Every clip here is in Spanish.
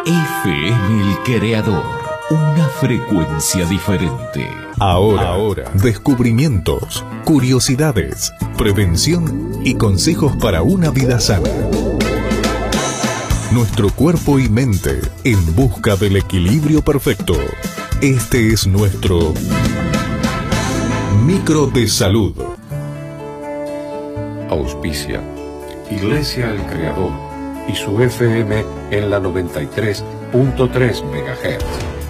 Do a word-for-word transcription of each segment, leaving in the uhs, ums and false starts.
F M El Creador, una frecuencia diferente. Ahora, Ahora, descubrimientos, curiosidades, prevención y consejos para una vida sana. Nuestro cuerpo y mente en busca del equilibrio perfecto. Este es nuestro Micro de Salud. Auspicia Iglesia El Creador y su F M en la noventa y tres punto tres megahertz.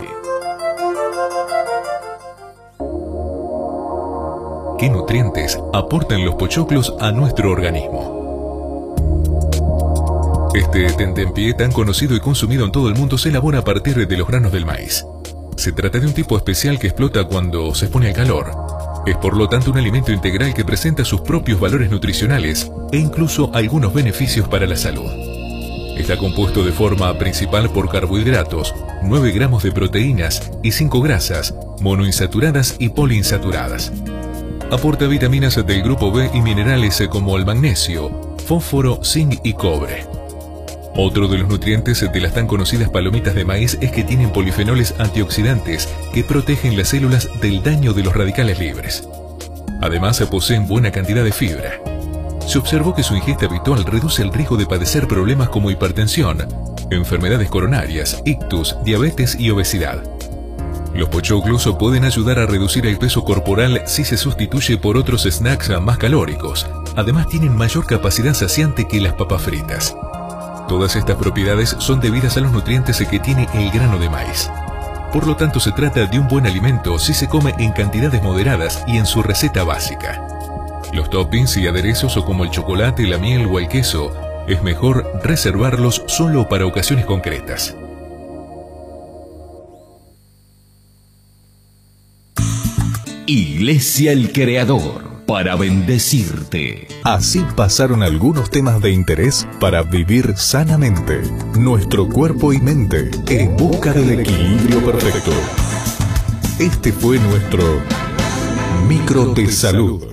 ¿Qué nutrientes aportan los pochoclos a nuestro organismo? Este tentempié tan conocido y consumido en todo el mundo se elabora a partir de los granos del maíz. Se trata de un tipo especial que explota cuando se expone al calor. Es por lo tanto un alimento integral que presenta sus propios valores nutricionales e incluso algunos beneficios para la salud. Está compuesto de forma principal por carbohidratos, nueve gramos de proteínas y cinco grasas, monoinsaturadas y poliinsaturadas. Aporta vitaminas del grupo B y minerales como el magnesio, fósforo, zinc y cobre. Otro de los nutrientes de las tan conocidas palomitas de maíz es que tienen polifenoles antioxidantes que protegen las células del daño de los radicales libres. Además, poseen buena cantidad de fibra. Se observó que su ingesta habitual reduce el riesgo de padecer problemas como hipertensión, enfermedades coronarias, ictus, diabetes y obesidad. Los pochoclos pueden ayudar a reducir el peso corporal si se sustituye por otros snacks más calóricos. Además, tienen mayor capacidad saciante que las papas fritas. Todas estas propiedades son debidas a los nutrientes que tiene el grano de maíz. Por lo tanto, se trata de un buen alimento si se come en cantidades moderadas y en su receta básica. Los toppings y aderezos como el chocolate, la miel o el queso, es mejor reservarlos solo para ocasiones concretas. Iglesia El Creador, para bendecirte. Así pasaron algunos temas de interés para vivir sanamente nuestro cuerpo y mente en busca del equilibrio perfecto. Este fue nuestro Micro de Salud.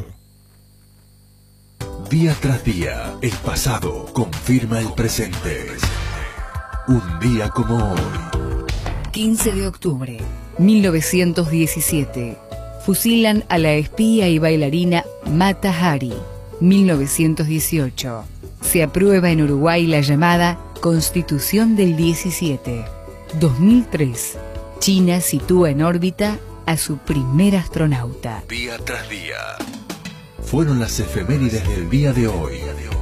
Día tras día, el pasado confirma el presente. Un día como hoy. quince de octubre, mil novecientos diecisiete. Fusilan a la espía y bailarina Mata Hari. mil novecientos dieciocho. Se aprueba en Uruguay la llamada Constitución del diecisiete. dos mil tres. China sitúa en órbita a su primer astronauta. Día tras día. Fueron las efemérides del día de hoy.